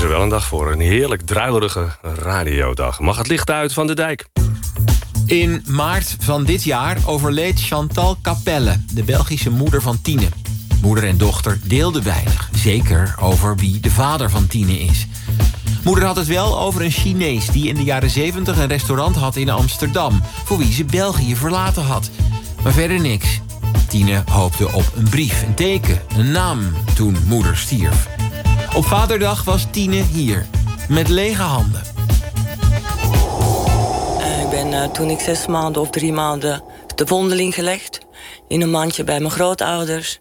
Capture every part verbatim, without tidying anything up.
er wel een dag voor. Een heerlijk druilerige radiodag. Mag het licht uit van de dijk. In maart van dit jaar overleed Chantal Capelle, de Belgische moeder van Tine. Moeder en dochter deelden weinig, zeker over wie de vader van Tine is. Moeder had het wel over een Chinees die in de jaren zeventig een restaurant had in Amsterdam, voor wie ze België verlaten had. Maar verder niks. Tine hoopte op een brief, een teken, een naam toen moeder stierf. Op Vaderdag was Tine hier, met lege handen. Ik ben uh, toen ik zes maanden of drie maanden de vondeling gelegd. In een mandje bij mijn grootouders.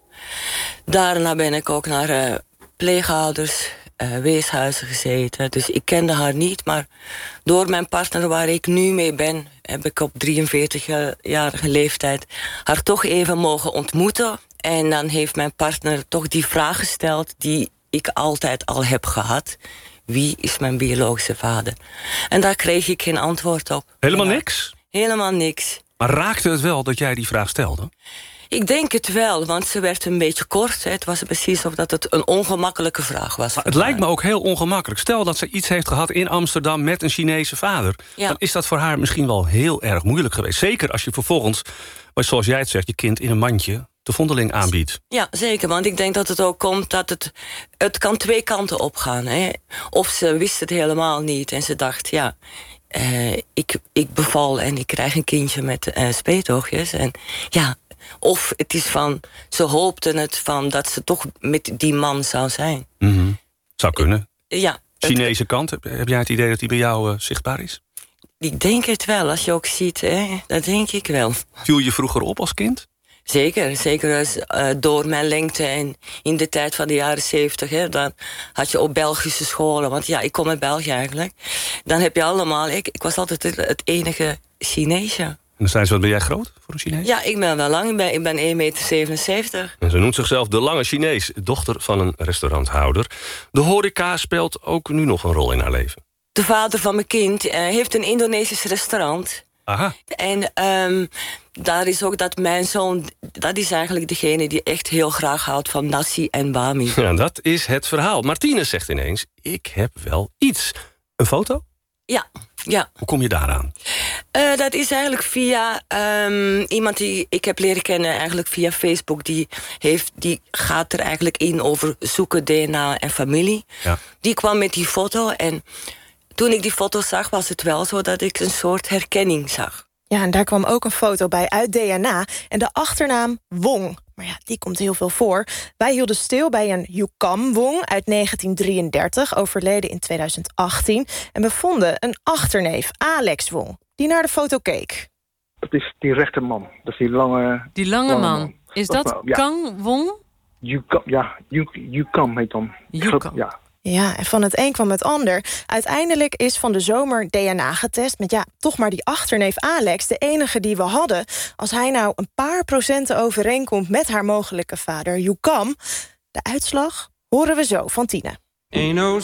Daarna ben ik ook naar uh, pleegouders, uh, weeshuizen gezeten. Dus ik kende haar niet, maar door mijn partner waar ik nu mee ben, heb ik op drieënveertigjarige leeftijd haar toch even mogen ontmoeten. En dan heeft mijn partner toch die vraag gesteld die ik altijd al heb gehad. Wie is mijn biologische vader? En daar kreeg ik geen antwoord op. Helemaal ja, niks? Helemaal niks. Maar raakte het wel dat jij die vraag stelde? Ik denk het wel, want ze werd een beetje kort. Hè. Het was precies of dat het een ongemakkelijke vraag was. Maar het lijkt me ook heel ongemakkelijk. Stel dat ze iets heeft gehad in Amsterdam met een Chinese vader. Ja. Dan is dat voor haar misschien wel heel erg moeilijk geweest. Zeker als je vervolgens, zoals jij het zegt, je kind in een mandje de vondeling aanbiedt. Ja, zeker, want ik denk dat het ook komt dat het... Het kan twee kanten opgaan. Hè. Of ze wist het helemaal niet en ze dacht, ja... Uh, ik, ik beval en ik krijg een kindje met uh, speetoogjes. En ja, of het is van... Ze hoopten het van dat ze toch met die man zou zijn. Mm-hmm. Zou kunnen. Uh, ja. Chinese het, kant, heb, heb jij het idee dat die bij jou uh, zichtbaar is? Ik denk het wel, als je ook ziet, hè, dat denk ik wel. Viel je vroeger op als kind? Zeker, zeker als, uh, door mijn lengte en in de tijd van de jaren zeventig... Hè, dan had je op Belgische scholen, want ja, ik kom uit België eigenlijk. Dan heb je allemaal, ik, ik was altijd het, het enige Chineesje. En dan zei ze, wat ben jij groot voor een Chinees? Ja, ik ben wel lang, ik ben, ik ben één meter zevenenzeventig. En ze noemt zichzelf de lange Chinees, dochter van een restauranthouder. De horeca speelt ook nu nog een rol in haar leven. De vader van mijn kind uh, heeft een Indonesisch restaurant. Aha. En um, daar is ook dat mijn zoon... dat is eigenlijk degene die echt heel graag houdt van nasi en bami. Ja, dat is het verhaal. Martine zegt ineens, ik heb wel iets. Een foto? Ja, ja. Hoe kom je daaraan? Uh, dat is eigenlijk via um, iemand die ik heb leren kennen... eigenlijk via Facebook. Die, heeft, die gaat er eigenlijk in over zoeken D N A en familie. Ja. Die kwam met die foto en... Toen ik die foto zag, was het wel zo dat ik een soort herkenning zag. Ja, en daar kwam ook een foto bij uit D N A. En de achternaam Wong. Maar ja, die komt heel veel voor. Wij hielden stil bij een Yukam Wong uit negentien drieëndertig... overleden in tweeduizend achttien. En we vonden een achterneef, Alex Wong, die naar de foto keek. Het is die rechterman. Dat is die lange... Die lange, lange man. man. Is dat, dat ja. Kang Wong? Yukam, ja, Yukam heet dan. Yukam. Ja. Ja, en van het een kwam het ander. Uiteindelijk is van de zomer D N A getest... met ja, toch maar die achterneef Alex, de enige die we hadden. Als hij nou een paar procenten overeenkomt... met haar mogelijke vader Yukam, de uitslag horen we zo van Tine. Ain't no